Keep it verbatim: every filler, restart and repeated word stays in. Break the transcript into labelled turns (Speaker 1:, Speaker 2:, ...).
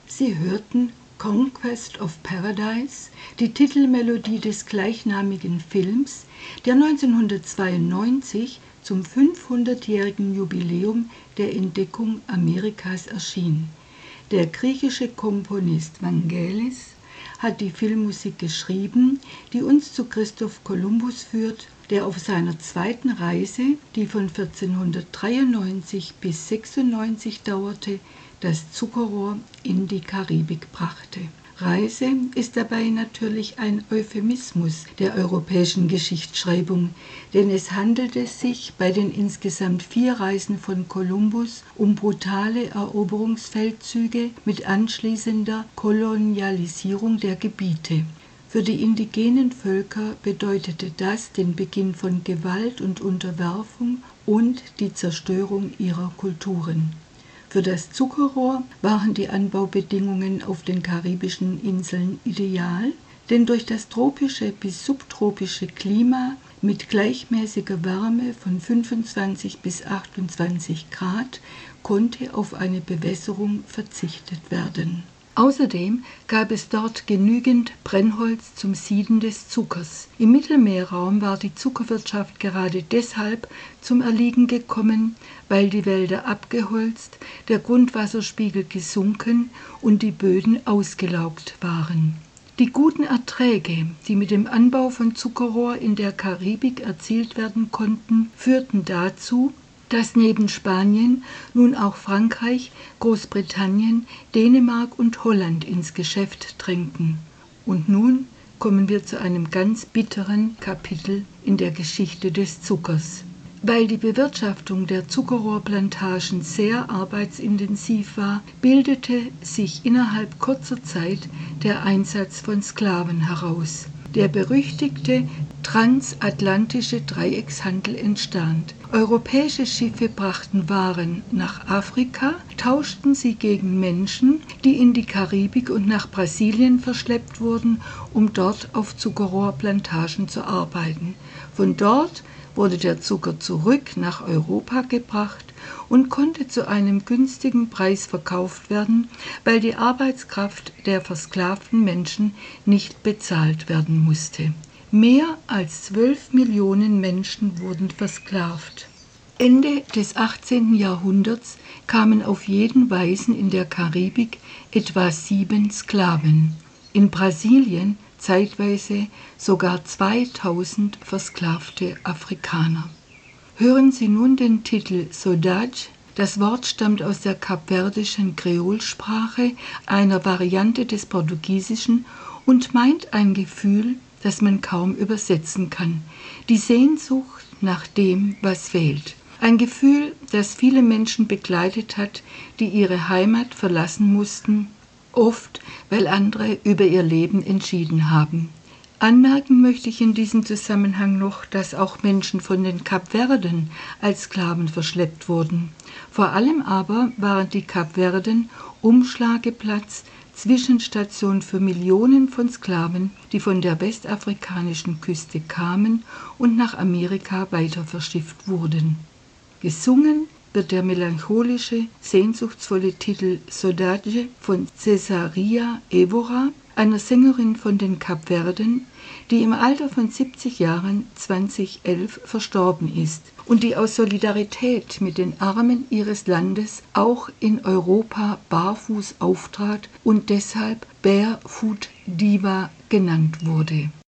Speaker 1: Sie hörten Conquest of Paradise, die Titelmelodie des gleichnamigen Films, der neunzehnhundertzweiundneunzig zum fünfhundertjährigen Jubiläum der Entdeckung Amerikas erschien. Der griechische Komponist Vangelis hat die Filmmusik geschrieben, die uns zu Christoph Kolumbus führt, der auf seiner zweiten Reise, die von vierzehnhundertdreiundneunzig bis sechsundneunzig dauerte, das Zuckerrohr in die Karibik brachte. Reise ist dabei natürlich ein Euphemismus der europäischen Geschichtsschreibung, denn es handelte sich bei den insgesamt vier Reisen von Kolumbus um brutale Eroberungsfeldzüge mit anschließender Kolonialisierung der Gebiete. Für die indigenen Völker bedeutete das den Beginn von Gewalt und Unterwerfung und die Zerstörung ihrer Kulturen. Für das Zuckerrohr waren die Anbaubedingungen auf den karibischen Inseln ideal, denn durch das tropische bis subtropische Klima mit gleichmäßiger Wärme von fünfundzwanzig bis achtundzwanzig Grad konnte auf eine Bewässerung verzichtet werden. Außerdem gab es dort genügend Brennholz zum Sieden des Zuckers. Im Mittelmeerraum war die Zuckerwirtschaft gerade deshalb zum Erliegen gekommen, weil die Wälder abgeholzt, der Grundwasserspiegel gesunken und die Böden ausgelaugt waren. Die guten Erträge, die mit dem Anbau von Zuckerrohr in der Karibik erzielt werden konnten, führten dazu, dass neben Spanien nun auch Frankreich, Großbritannien, Dänemark und Holland ins Geschäft drängten. Und nun kommen wir zu einem ganz bitteren Kapitel in der Geschichte des Zuckers. Weil die Bewirtschaftung der Zuckerrohrplantagen sehr arbeitsintensiv war, bildete sich innerhalb kurzer Zeit der Einsatz von Sklaven heraus. Der berüchtigte transatlantische Dreieckshandel entstand. Europäische Schiffe brachten Waren nach Afrika, tauschten sie gegen Menschen, die in die Karibik und nach Brasilien verschleppt wurden, um dort auf Zuckerrohrplantagen zu arbeiten. Von dort wurde der Zucker zurück nach Europa gebracht und konnte zu einem günstigen Preis verkauft werden, weil die Arbeitskraft der versklavten Menschen nicht bezahlt werden musste. Mehr als zwölf Millionen Menschen wurden versklavt. Ende des achtzehnten Jahrhunderts kamen auf jeden Weißen in der Karibik etwa sieben Sklaven. In Brasilien zeitweise sogar zweitausend versklavte Afrikaner. Hören Sie nun den Titel Saudade. Das Wort stammt aus der kapverdischen Kreolsprache, einer Variante des Portugiesischen, und meint ein Gefühl, das man kaum übersetzen kann. Die Sehnsucht nach dem, was fehlt. Ein Gefühl, das viele Menschen begleitet hat, die ihre Heimat verlassen mussten, oft weil andere über ihr Leben entschieden haben. Anmerken möchte ich in diesem Zusammenhang noch, dass auch Menschen von den Kapverden als Sklaven verschleppt wurden. Vor allem aber waren die Kapverden Umschlageplatz, Zwischenstation für Millionen von Sklaven, die von der westafrikanischen Küste kamen und nach Amerika weiter verschifft wurden. Gesungen wird der melancholische, sehnsuchtsvolle Titel Saudade von Cesaria Évora, einer Sängerin von den Kapverden, die im Alter von siebzig Jahren zweitausendelf verstorben ist und die aus Solidarität mit den Armen ihres Landes auch in Europa barfuß auftrat und deshalb Barefoot Diva genannt wurde.